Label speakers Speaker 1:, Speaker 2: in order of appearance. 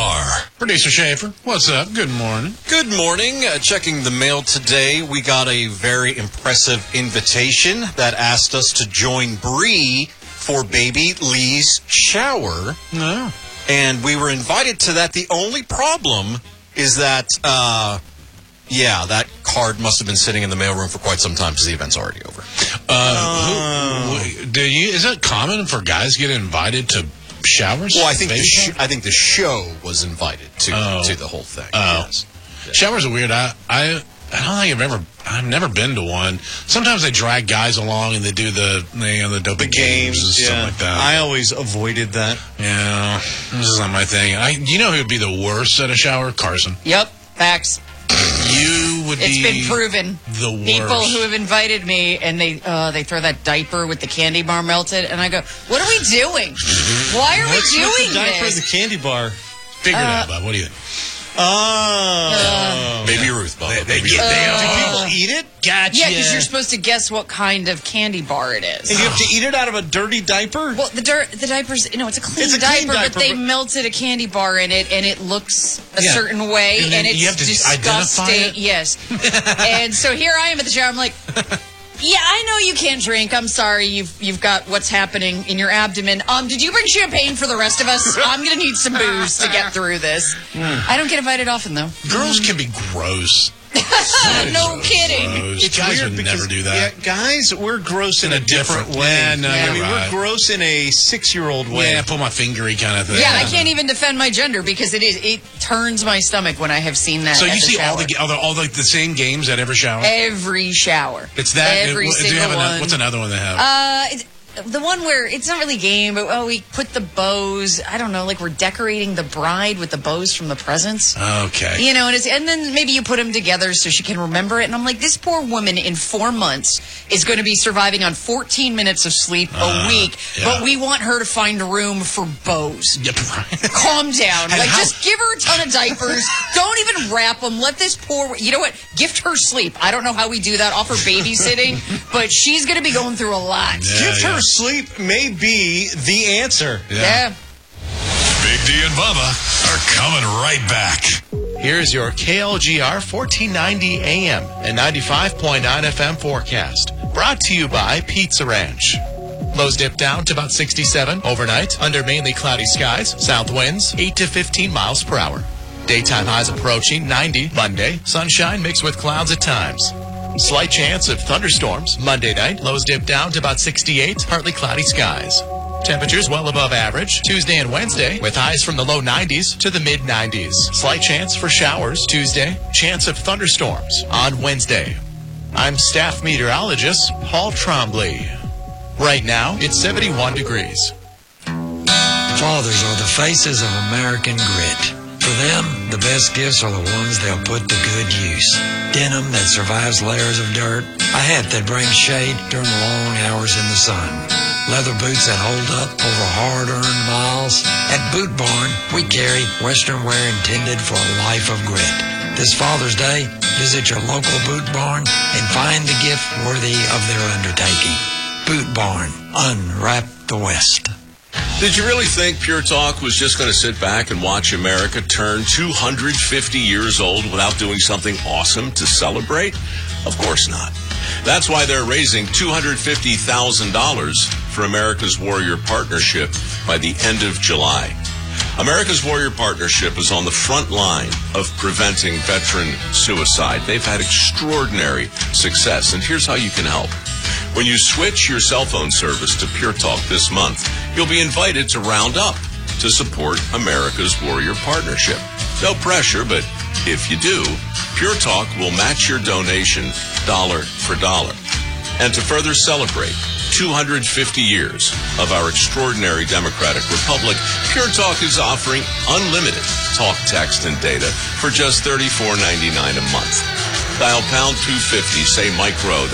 Speaker 1: KLGR.
Speaker 2: Producer Schaefer, what's up? Good morning.
Speaker 3: Good morning. Checking the mail today, we got a very impressive invitation that asked us to join Bree for baby Lee's shower.
Speaker 2: No.
Speaker 3: And we were invited to that. The only problem is that, that card must have been sitting in the mailroom for quite some time because the event's already over.
Speaker 2: Is it common for guys to get invited to showers?
Speaker 3: Well, I think the show was invited to the whole thing. Yes.
Speaker 2: Showers are weird. I don't think I've never been to one. Sometimes they drag guys along and they do the doping games and stuff like that.
Speaker 4: I always avoided that.
Speaker 2: Yeah, this is not my thing. You know who would be the worst at a shower? Carson.
Speaker 5: Yep, facts.
Speaker 2: You would
Speaker 5: It's
Speaker 2: be
Speaker 5: been proven.
Speaker 2: The worst.
Speaker 5: People who have invited me and they throw that diaper with the candy bar melted, and I go, "What are we doing? Why are we doing
Speaker 4: the diaper
Speaker 5: this?"
Speaker 4: and the candy bar.
Speaker 2: Figure it out, Bob. What do you think?
Speaker 3: Baby Ruth, Bob.
Speaker 4: Do people eat it?
Speaker 2: Gotcha.
Speaker 5: Yeah, because you're supposed to guess what kind of candy bar it is.
Speaker 4: And you have to eat it out of a dirty diaper?
Speaker 5: Well, the diaper's, it's a clean
Speaker 4: It's a clean
Speaker 5: diaper,
Speaker 4: diaper,
Speaker 5: but they
Speaker 4: but-
Speaker 5: melted a candy bar in it, and it looks a certain way,
Speaker 2: And then
Speaker 5: and
Speaker 2: you have
Speaker 5: it's
Speaker 2: to identify
Speaker 5: disgusting.
Speaker 2: it?
Speaker 5: Yes. And so here I am at the shower. I'm like, yeah, I know you can't drink. I'm sorry. You've got what's happening in your abdomen. Did you bring champagne for the rest of us? I'm going to need some booze to get through this. I don't get invited often, though.
Speaker 2: Girls can be gross.
Speaker 5: No kidding.
Speaker 2: Gross. Guys would never do that.
Speaker 4: Yeah, guys, we're gross in a different way.
Speaker 2: Yeah, no,
Speaker 4: I
Speaker 2: you're
Speaker 4: mean,
Speaker 2: right.
Speaker 4: we're gross in a 6-year-old way.
Speaker 2: Yeah, pull my fingery kind of thing.
Speaker 5: Yeah, I can't even defend my gender because it turns my stomach when I have seen that.
Speaker 2: So
Speaker 5: at
Speaker 2: you
Speaker 5: the
Speaker 2: see
Speaker 5: shower.
Speaker 2: all the same games at every shower?
Speaker 5: Every shower.
Speaker 2: It's that.
Speaker 5: Every
Speaker 2: do you
Speaker 5: single
Speaker 2: have
Speaker 5: one.
Speaker 2: What's another one they have?
Speaker 5: The one where it's not really a game, but we put the bows. I don't know, like we're decorating the bride with the bows from the presents.
Speaker 2: Okay.
Speaker 5: And then maybe you put them together so she can remember it. And I'm like, this poor woman in 4 months is going to be surviving on 14 minutes of sleep a week, but we want her to find room for bows.
Speaker 2: Yep.
Speaker 5: Calm down.
Speaker 2: And
Speaker 5: Just give her a ton of diapers. Don't even wrap them. Let this poor, you know what? Gift her sleep. I don't know how we do that. Offer babysitting, but she's going to be going through a lot.
Speaker 4: Gift her sleep may be the answer.
Speaker 5: Yeah.
Speaker 1: Big D and Bubba are coming right back.
Speaker 6: Here's your KLGR 1490 AM and 95.9 FM forecast. Brought to you by Pizza Ranch. Lows dip down to about 67 overnight under mainly cloudy skies. South winds 8 to 15 miles per hour. Daytime highs approaching 90 Monday. Sunshine mixed with clouds at times. Slight chance of thunderstorms Monday night. Lows dip down to about 68, partly cloudy skies. Temperatures well above average Tuesday and Wednesday with highs from the low 90s to the mid 90s. Slight chance for showers Tuesday. Chance of thunderstorms on Wednesday. I'm staff meteorologist Paul Trombley. Right now, it's 71 degrees.
Speaker 7: Fathers are the faces of American grit. For them, the best gifts are the ones they'll put to good use. Denim that survives layers of dirt. A hat that brings shade during the long hours in the sun. Leather boots that hold up over hard-earned miles. At Boot Barn, we carry Western wear intended for a life of grit. This Father's Day, visit your local Boot Barn and find the gift worthy of their undertaking. Boot Barn, unwrap the West.
Speaker 1: Did you really think Pure Talk was just going to sit back and watch America turn 250 years old without doing something awesome to celebrate? Of course not. That's why they're raising $250,000 for America's Warrior Partnership by the end of July. America's Warrior Partnership is on the front line of preventing veteran suicide. They've had extraordinary success, and here's how you can help. When you switch your cell phone service to Pure Talk this month, you'll be invited to round up to support America's Warrior Partnership. No pressure, but if you do, Pure Talk will match your donation dollar for dollar. And to further celebrate 250 years of our extraordinary democratic republic, Pure Talk is offering unlimited talk, text, and data for just $34.99 a month. Dial pound 250, say Mike Rowe.